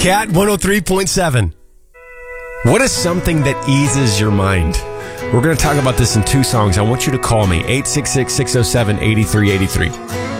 Cat 103.7. What is something that eases your mind? We're going to talk about this in 2 songs. I want you to call me, 866-607-8383.